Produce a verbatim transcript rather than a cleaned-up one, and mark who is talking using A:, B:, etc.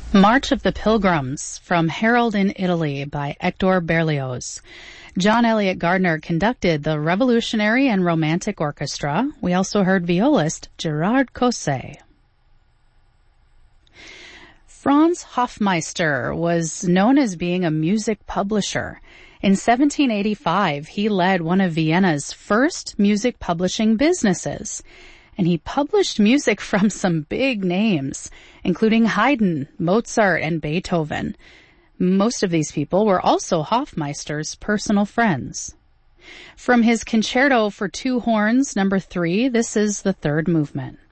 A: March of the Pilgrims from Harold in Italy by Hector Berlioz. John Elliott Gardner conducted the Revolutionary and Romantic Orchestra. We also heard violist Gerard Cosset. Franz Hofmeister was known as being a music publisher. In seventeen eighty-five, he led one of Vienna's first music publishing businesses. And he published music from some big names, including Haydn, Mozart, and Beethoven. Most of these people were also Hofmeister's personal friends. From his Concerto for Two Horns, number three, this is the third movement.